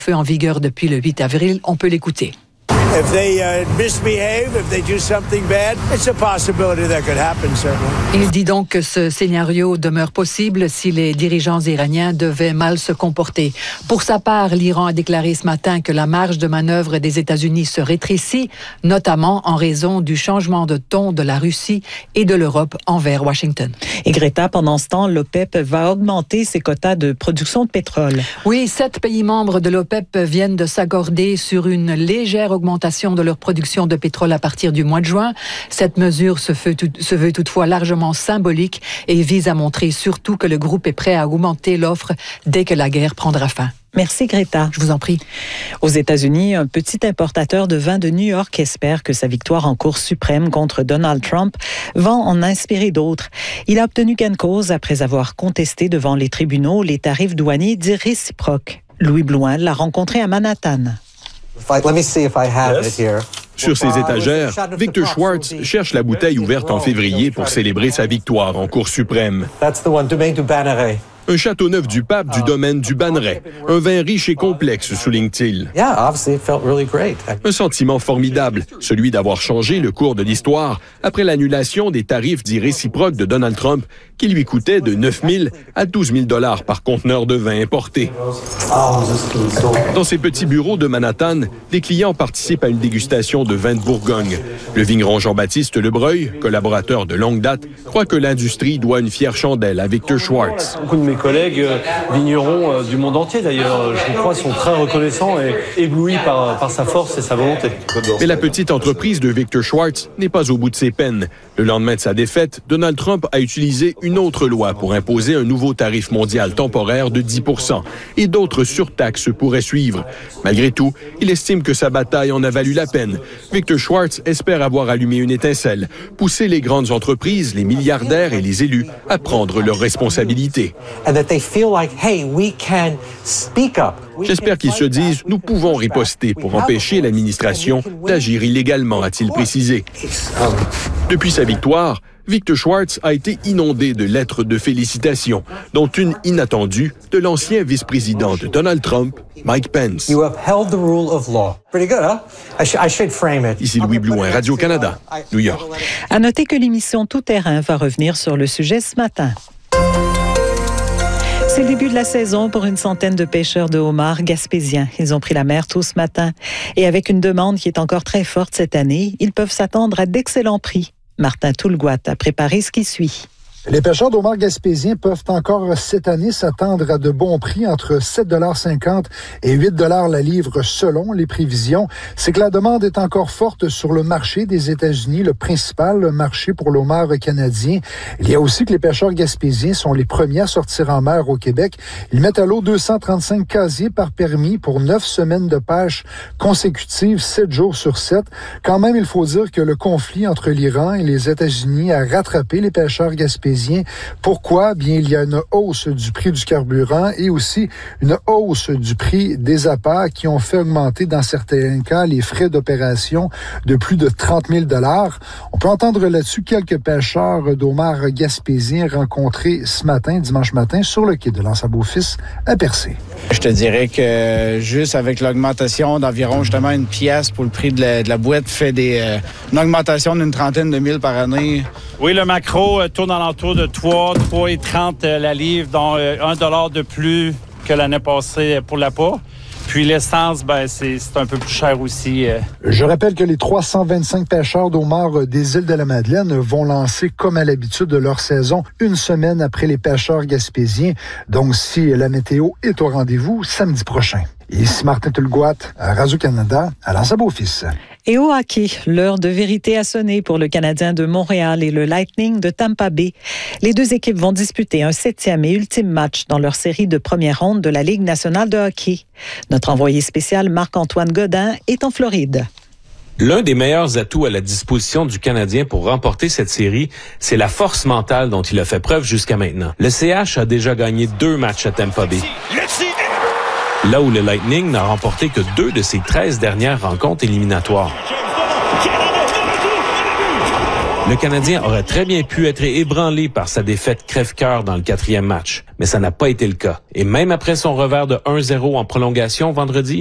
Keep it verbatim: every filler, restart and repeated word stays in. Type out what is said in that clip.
Feu en vigueur depuis le huit avril. On peut l'écouter. If they uh, misbehave, if they do something bad, it's a possibility that could happen, certainly. Il dit donc que ce scénario demeure possible si les dirigeants iraniens devaient mal se comporter. Pour sa part, l'Iran a déclaré ce matin que la marge de manœuvre des États-Unis se rétrécit, notamment en raison du changement de ton de la Russie et de l'Europe envers Washington. Et Greta, pendant ce temps, l'OPEP va augmenter ses quotas de production de pétrole. Oui, sept pays membres de l'OPEP viennent de s'accorder sur une légère augmentation de leur production de pétrole à partir du mois de juin. Cette mesure se veut, tout, se veut toutefois largement symbolique et vise à montrer surtout que le groupe est prêt à augmenter l'offre dès que la guerre prendra fin. Merci Greta. Je vous en prie. Aux États-Unis, un petit importateur de vin de New York espère que sa victoire en Cour suprême contre Donald Trump va en inspirer d'autres. Il a obtenu gain de cause après avoir contesté devant les tribunaux les tarifs douaniers dits réciproques. Louis Blouin l'a rencontré à Manhattan. Sur ses étagères, Victor Schwartz cherche la bouteille ouverte en février pour célébrer sa victoire en Cour suprême. Un château neuf du pape du domaine du Banneret. Un vin riche et complexe, souligne-t-il. Un sentiment formidable, celui d'avoir changé le cours de l'histoire après l'annulation des tarifs dits réciproques de Donald Trump qui lui coûtaient de neuf mille à douze mille dollars par conteneur de vin importé. Dans ces petits bureaux de Manhattan, des clients participent à une dégustation de vin de Bourgogne. Le vigneron Jean-Baptiste Lebreuil, collaborateur de longue date, croit que l'industrie doit une fière chandelle à Victor Schwartz. Beaucoup de mes collègues euh, vignerons euh, du monde entier, d'ailleurs, je crois, sont très reconnaissants et éblouis par, par sa force et sa volonté. Mais la petite entreprise de Victor Schwartz n'est pas au bout de ses peines. Le lendemain de sa défaite, Donald Trump a utilisé une autre loi pour imposer un nouveau tarif mondial temporaire de dix pour cent et d'autres surtaxes pourraient suivre. Malgré tout, il estime que sa bataille en a valu la peine. Victor Schwartz espère avoir allumé une étincelle, pousser les grandes entreprises, les milliardaires et les élus à prendre leurs responsabilités. J'espère qu'ils se disent « Nous pouvons riposter pour empêcher l'administration d'agir illégalement », a-t-il précisé. Depuis sa victoire, Victor Schwartz a été inondé de lettres de félicitations, dont une inattendue de l'ancien vice-président de Donald Trump, Mike Pence. Ici Louis Blouin, Radio-Canada, New York. À noter que l'émission Tout Terrain va revenir sur le sujet ce matin. C'est le début de la saison pour une centaine de pêcheurs de homards gaspésiens. Ils ont pris la mer tôt ce matin. Et avec une demande qui est encore très forte cette année, ils peuvent s'attendre à d'excellents prix. Martin Toulgoat a préparé ce qui suit. Les pêcheurs d'homards gaspésiens peuvent encore cette année s'attendre à de bons prix entre sept dollars cinquante et huit dollars la livre selon les prévisions. C'est que la demande est encore forte sur le marché des États-Unis, le principal marché pour l'homard canadien. Il y a aussi que les pêcheurs gaspésiens sont les premiers à sortir en mer au Québec. Ils mettent à l'eau deux cent trente-cinq casiers par permis pour neuf semaines de pêche consécutives, sept jours sur sept. Quand même, il faut dire que le conflit entre l'Iran et les États-Unis a rattrapé les pêcheurs gaspésiens. Pourquoi? Bien, il y a une hausse du prix du carburant et aussi une hausse du prix des appâts qui ont fait augmenter dans certains cas les frais d'opération de plus de trente mille dollars. On peut entendre là-dessus quelques pêcheurs d'homards gaspésiens rencontrés ce matin, dimanche matin, sur le quai de l'Anse-à-Beaufils à Percé. Je te dirais que juste avec l'augmentation d'environ justement une pièce pour le prix de la, de la boîte fait des, euh, une augmentation d'une trentaine de mille par année. Oui, le maquereau euh, tourne alentour de trois, trois et trente euh, la livre, dont euh, un dollar de plus que l'année passée pour l'appât. Puis l'essence, ben c'est, c'est un peu plus cher aussi. Euh. Je rappelle que les trois cent vingt-cinq pêcheurs d'homards des îles de la Madeleine vont lancer, comme à l'habitude de leur saison, une semaine après les pêcheurs gaspésiens. Donc, si la météo est au rendez-vous, samedi prochain. Ici Martin Toulgoat, à Radio-Canada, à l'Anse-à-Beaufils. Et au hockey, l'heure de vérité a sonné pour le Canadien de Montréal et le Lightning de Tampa Bay. Les deux équipes vont disputer un septième et ultime match dans leur série de première ronde de la Ligue nationale de hockey. Notre envoyé spécial Marc-Antoine Godin est en Floride. L'un des meilleurs atouts à la disposition du Canadien pour remporter cette série, c'est la force mentale dont il a fait preuve jusqu'à maintenant. Le C H a déjà gagné deux matchs à Tampa Bay. Là où le Lightning n'a remporté que deux de ses treize dernières rencontres éliminatoires. Le Canadien aurait très bien pu être ébranlé par sa défaite crève-cœur dans le quatrième match, mais ça n'a pas été le cas. Et même après son revers de un zéro en prolongation vendredi,